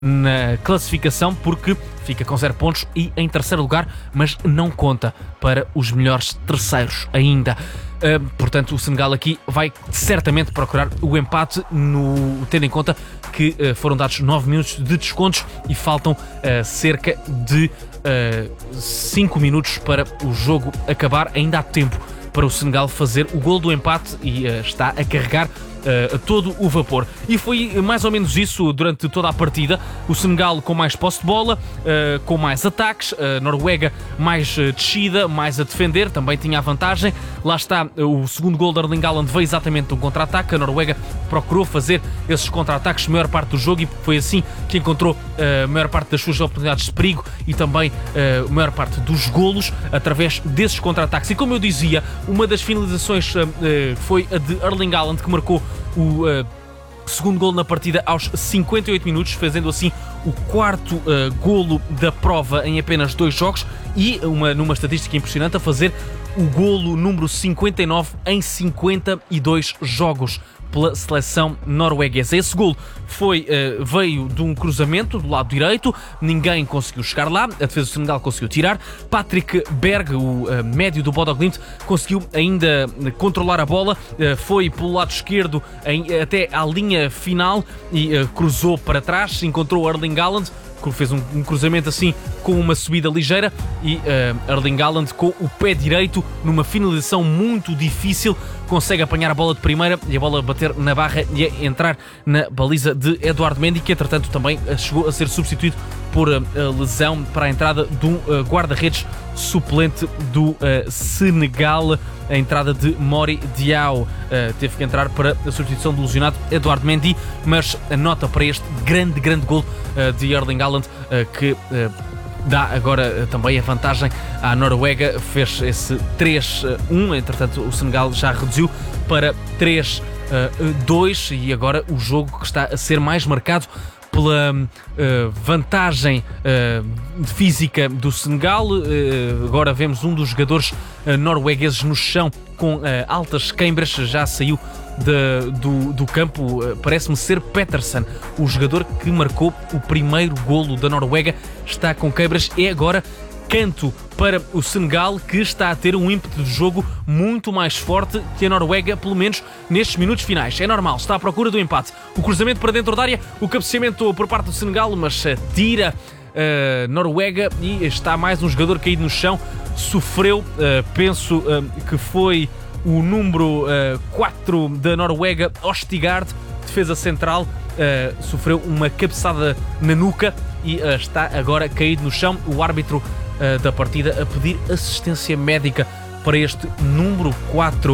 na classificação porque fica com 0 pontos e em terceiro lugar, mas não conta para os melhores terceiros ainda. Portanto, o Senegal aqui vai certamente procurar o empate, tendo em conta que foram dados 9 minutos de descontos e faltam cerca de 5 minutos para o jogo acabar. Ainda há tempo para o Senegal fazer o gol do empate e está a carregar a todo o vapor. E foi mais ou menos isso durante toda a partida. O Senegal com mais posse de bola, com mais ataques, a Noruega mais descida, mais a defender, também tinha a vantagem. Lá está, o segundo gol de Erling Haaland veio exatamente de um contra-ataque. A Noruega procurou fazer esses contra-ataques a maior parte do jogo e foi assim que encontrou a maior parte das suas oportunidades de perigo e também a maior parte dos golos através desses contra-ataques. E como eu dizia, uma das finalizações foi a de Erling Haaland, que marcou o segundo golo na partida aos 58 minutos, fazendo assim o quarto golo da prova em apenas 2 jogos e numa estatística impressionante, a fazer o golo número 59 em 52 jogos pela seleção norueguesa. Esse golo veio de um cruzamento do lado direito, ninguém conseguiu chegar lá, a defesa do Senegal conseguiu tirar. Patrick Berg, o médio do Bodo Glimt, conseguiu ainda controlar a bola, foi pelo lado esquerdo até à linha final e cruzou para trás, encontrou Erling Haaland, que fez um cruzamento assim com uma subida ligeira e Erling Haaland com o pé direito numa finalização muito difícil consegue apanhar a bola de primeira e a bola bater na barra e entrar na baliza de Eduardo Mendy, que entretanto também chegou a ser substituído por lesão para a entrada de um guarda-redes suplente do Senegal, a entrada de Mori Diaw. Teve que entrar para a substituição do lesionado Eduardo Mendy, mas a nota para este grande gol de Erling Haaland, que dá agora também a vantagem à Noruega, fez esse 3-1, entretanto o Senegal já reduziu para 3-2 e agora o jogo que está a ser mais marcado pela vantagem física do Senegal. Agora vemos um dos jogadores noruegueses no chão com altas queimbras, já saiu do campo, parece-me ser Petersen, o jogador que marcou o primeiro golo da Noruega, está com queimbras. É agora canto para o Senegal, que está a ter um ímpeto de jogo muito mais forte que a Noruega, pelo menos nestes minutos finais. É normal, está à procura do empate. O cruzamento para dentro da área, o cabeceamento por parte do Senegal, mas tira a Noruega e está mais um jogador caído no chão. Sofreu, penso que foi o número 4 da Noruega, Ostigard, defesa central, sofreu uma cabeçada na nuca e está agora caído no chão. O árbitro da partida a pedir assistência médica para este número 4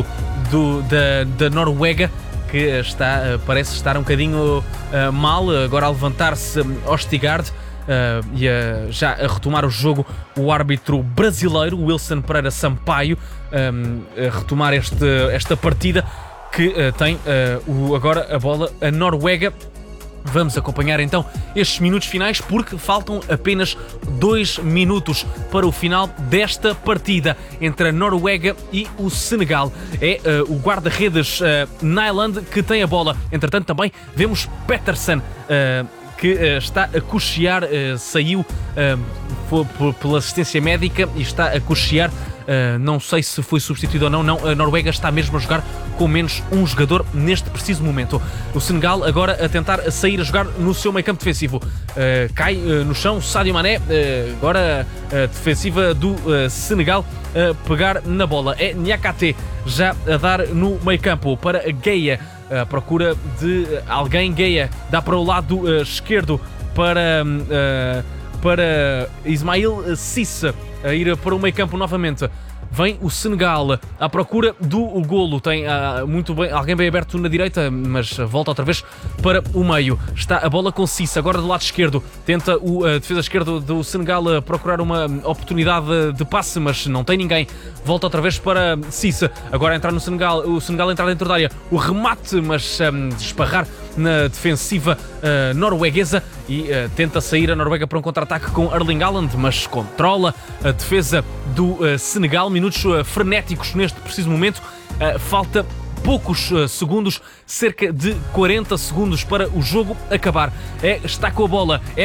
da Noruega, que parece estar um bocadinho mal. Agora a levantar-se Ostigard e já a retomar o jogo o árbitro brasileiro Wilson Pereira Sampaio, a retomar esta partida que tem agora a bola a Noruega. Vamos acompanhar então estes minutos finais, porque faltam apenas 2 minutos para o final desta partida entre a Noruega e o Senegal. É o guarda-redes Nyland que tem a bola. Entretanto também vemos Petersen, que está a cochear, saiu pela assistência médica e está a cochear. Não sei se foi substituído ou não. A Noruega está mesmo a jogar com menos um jogador neste preciso momento. O Senegal agora a tentar sair a jogar no seu meio campo defensivo. Cai no chão Sadio Mané, agora a defensiva do Senegal a pegar na bola. É Niakate já a dar no meio campo para Gueye, à procura de alguém. Gueye dá para o lado esquerdo para Ismail Cisse, a ir para o meio campo novamente. Vem o Senegal à procura do golo. Tem muito bem, alguém bem aberto na direita, mas volta outra vez para o meio. Está a bola com Cisse, agora do lado esquerdo. Tenta a defesa esquerda do Senegal a procurar uma oportunidade de passe, mas não tem ninguém. Volta outra vez para Cisse. Agora a entrar no Senegal. O Senegal entrar dentro da área. O remate, mas esparrar na defensiva norueguesa e tenta sair a Noruega para um contra-ataque com Erling Haaland, mas controla a defesa do Senegal. Minutos frenéticos neste preciso momento. Falta poucos segundos, cerca de 40 segundos para o jogo acabar. Está com a bola.